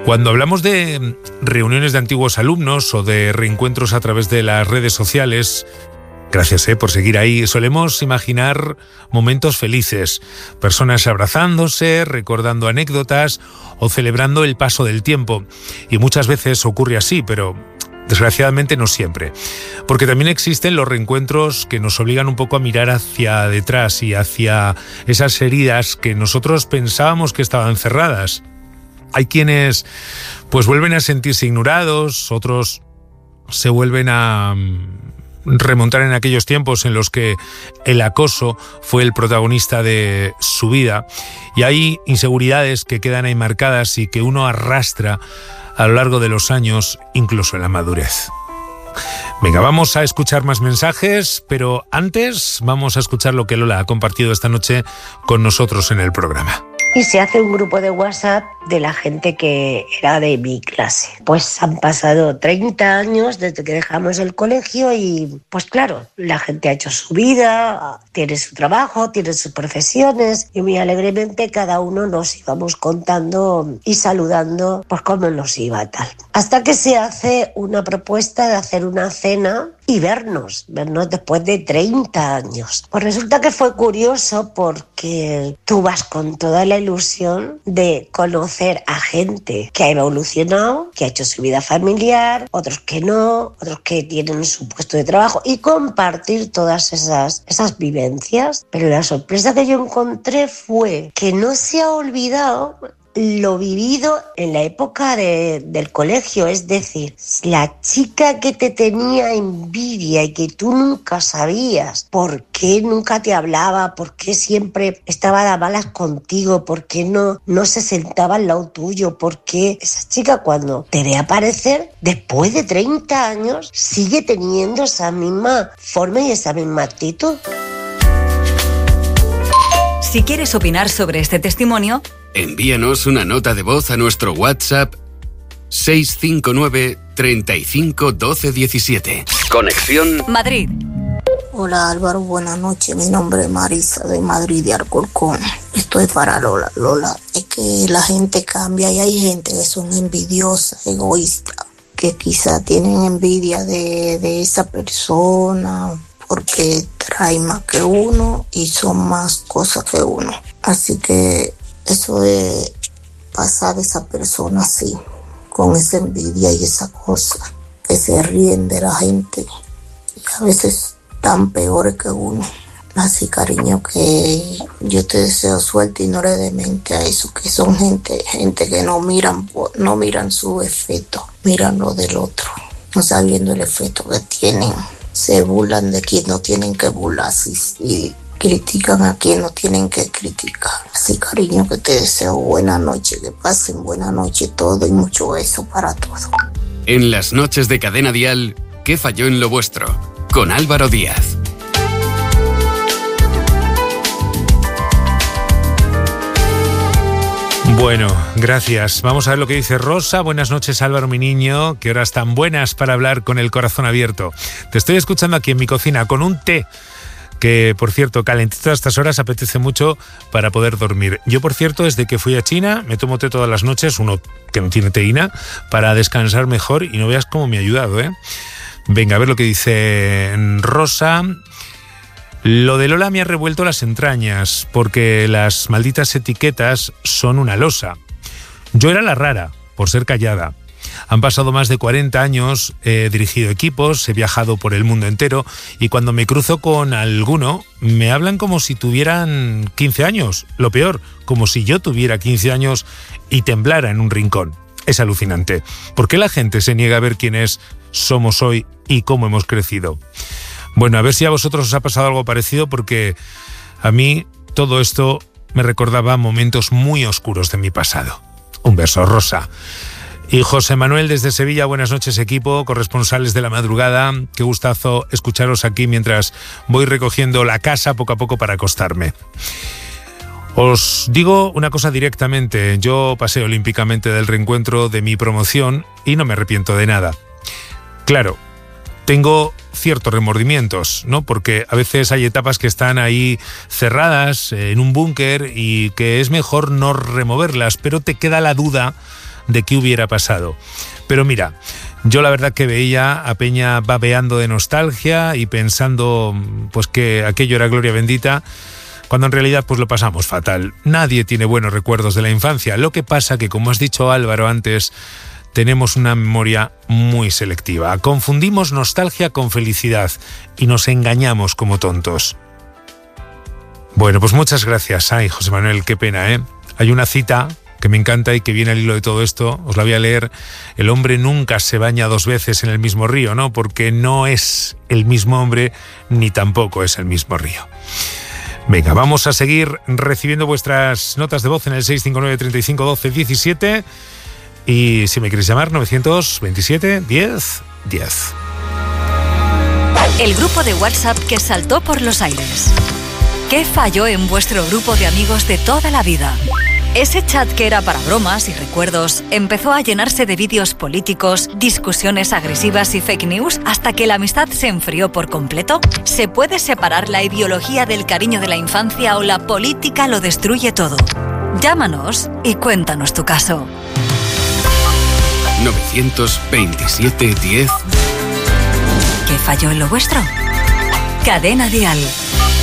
Cuando hablamos de reuniones de antiguos alumnos o de reencuentros a través de las redes sociales, gracias por seguir ahí, solemos imaginar momentos felices, personas abrazándose, recordando anécdotas o celebrando el paso del tiempo. Y muchas veces ocurre así, pero desgraciadamente no siempre. Porque también existen los reencuentros que nos obligan un poco a mirar hacia detrás y hacia esas heridas que nosotros pensábamos que estaban cerradas. Hay quienes pues vuelven a sentirse ignorados, otros se vuelven a remontar en aquellos tiempos en los que el acoso fue el protagonista de su vida, y hay inseguridades que quedan ahí marcadas y que uno arrastra a lo largo de los años, incluso en la madurez. Venga, vamos a escuchar más mensajes, pero antes vamos a escuchar lo que Lola ha compartido esta noche con nosotros en el programa. Y se hace un grupo de WhatsApp de la gente que era de mi clase. Pues han pasado 30 años desde que dejamos el colegio y, pues claro, la gente ha hecho su vida, tiene su trabajo, tiene sus profesiones y muy alegremente cada uno nos íbamos contando y saludando pues cómo nos iba tal. Hasta que se hace una propuesta de hacer una cena y vernos después de 30 años. Pues resulta que fue curioso porque tú vas con toda la ilusión de conocer a gente que ha evolucionado, que ha hecho su vida familiar, otros que no, otros que tienen su puesto de trabajo y compartir todas esas vivencias. Pero la sorpresa que yo encontré fue que no se ha olvidado lo vivido en la época del colegio, es decir, la chica que te tenía envidia y que tú nunca sabías por qué nunca te hablaba, por qué siempre estaba de malas contigo, por qué no se sentaba al lado tuyo, por qué esa chica cuando te ve aparecer después de 30 años sigue teniendo esa misma forma y esa misma actitud. Si quieres opinar sobre este testimonio, envíanos una nota de voz a nuestro WhatsApp 659 35 12 17. Conexión Madrid. Hola Álvaro, buenas noches. Mi nombre es Marisa de Madrid de Alcorcón. Estoy para Lola. Lola, es que la gente cambia y hay gente que son envidiosas, egoístas, que quizá tienen envidia de esa persona porque trae más que uno y son más cosas que uno. Así que eso de pasar esa persona así, con esa envidia y esa cosa, que se ríen de la gente y a veces tan peores que uno. Así, cariño, que yo te deseo suerte y no le dé mente a eso, que son gente que no miran su efecto, miran lo del otro, no sabiendo el efecto que tienen. Se burlan de quien no tienen que burlarse y critican a quien no tienen que criticar. Así, cariño, que te deseo buena noche, que pasen buena noche todo y mucho beso para todos. En las noches de Cadena Dial, ¿qué falló en lo vuestro? Con Álvaro Díaz. Bueno, gracias. Vamos a ver lo que dice Rosa. Buenas noches, Álvaro, mi niño. Qué horas tan buenas para hablar con el corazón abierto. Te estoy escuchando aquí en mi cocina con un té que, por cierto, calentito a estas horas apetece mucho para poder dormir. Yo, por cierto, desde que fui a China me tomo té todas las noches, uno que no tiene teína, para descansar mejor y no veas cómo me ha ayudado, ¿eh? Venga, a ver lo que dice Rosa. Lo de Lola me ha revuelto las entrañas, porque las malditas etiquetas son una losa. Yo era la rara, por ser callada. Han pasado más de 40 años, he dirigido equipos, he viajado por el mundo entero, y cuando me cruzo con alguno, me hablan como si tuvieran 15 años. Lo peor, como si yo tuviera 15 años y temblara en un rincón. Es alucinante. ¿Por qué la gente se niega a ver quiénes somos hoy y cómo hemos crecido? Bueno, a ver si a vosotros os ha pasado algo parecido, porque a mí todo esto me recordaba momentos muy oscuros de mi pasado. Un beso, Rosa. Y José Manuel desde Sevilla, buenas noches equipo, corresponsales de la madrugada. Qué gustazo escucharos aquí mientras voy recogiendo la casa poco a poco para acostarme. Os digo una cosa directamente, yo pasé olímpicamente del reencuentro de mi promoción y no me arrepiento de nada. Claro, tengo ciertos remordimientos, ¿no? Porque a veces hay etapas que están ahí cerradas en un búnker y que es mejor no removerlas, pero te queda la duda de qué hubiera pasado. Pero mira, yo la verdad que veía a Peña babeando de nostalgia y pensando pues que aquello era gloria bendita, cuando en realidad pues lo pasamos fatal. Nadie tiene buenos recuerdos de la infancia. Lo que pasa que, como has dicho Álvaro antes, tenemos una memoria muy selectiva. Confundimos nostalgia con felicidad y nos engañamos como tontos. Bueno, pues muchas gracias. Ay, José Manuel, qué pena, ¿eh? Hay una cita que me encanta y que viene al hilo de todo esto. Os la voy a leer. El hombre nunca se baña dos veces en el mismo río, ¿no? Porque no es el mismo hombre ni tampoco es el mismo río. Venga, vamos a seguir recibiendo vuestras notas de voz en el 659 35 12 17 y si me queréis llamar 927 10 10. El grupo de WhatsApp que saltó por los aires. ¿Qué falló en vuestro grupo de amigos de toda la vida? Ese chat que era para bromas y recuerdos empezó a llenarse de vídeos políticos, discusiones agresivas y fake news hasta que la amistad se enfrió por completo. ¿Se puede separar la ideología del cariño de la infancia o la política lo destruye todo? Llámanos y cuéntanos tu caso. 927 10. ¿Qué falló en lo vuestro? Cadena Dial.